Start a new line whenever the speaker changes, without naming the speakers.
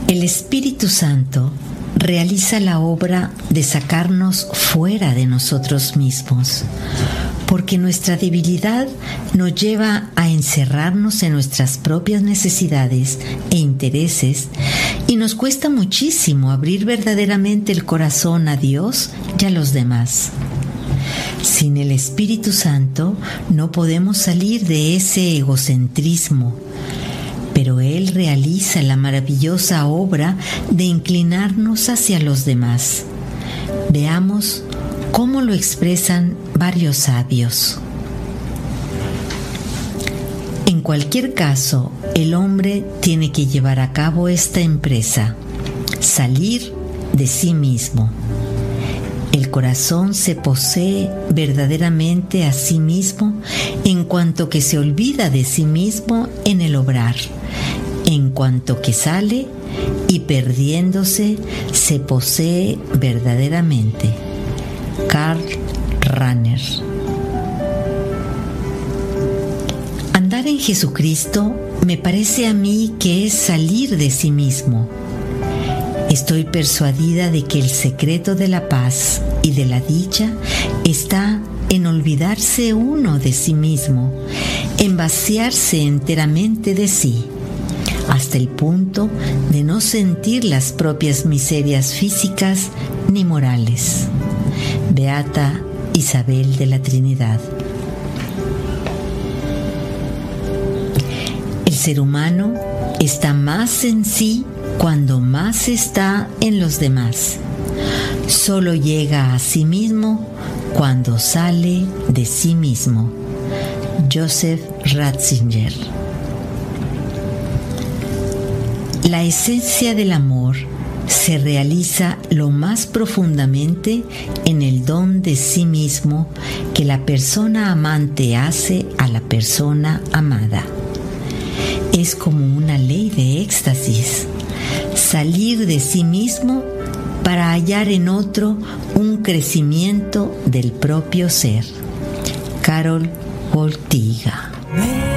El Espíritu Santo realiza la obra de sacarnos fuera de nosotros mismos, porque nuestra debilidad nos lleva a encerrarnos en nuestras propias necesidades e intereses y nos cuesta muchísimo abrir verdaderamente el corazón a Dios y a los demás. Sin el Espíritu Santo no podemos salir de ese egocentrismo, pero Él realiza la maravillosa obra de inclinarnos hacia los demás. Veamos cómo lo expresan varios sabios. En cualquier caso, el hombre tiene que llevar a cabo esta empresa: salir de sí mismo. El corazón se posee verdaderamente a sí mismo en cuanto que se olvida de sí mismo en el obrar, en cuanto que sale y perdiéndose se posee verdaderamente. Karl Rahner. Andar en Jesucristo me parece a mí que es salir de sí mismo. Estoy persuadida de que el secreto de la paz y de la dicha está en olvidarse uno de sí mismo, en vaciarse enteramente de sí, hasta el punto de no sentir las propias miserias físicas ni morales. Beata Isabel de la Trinidad. El ser humano está más en sí cuando más está en los demás. Solo llega a sí mismo cuando sale de sí mismo. Joseph Ratzinger. La esencia del amor se realiza lo más profundamente en el don de sí mismo que la persona amante hace a la persona amada. Es como una ley de éxtasis, salir de sí mismo para hallar en otro un crecimiento del propio ser. Carol Voltiga.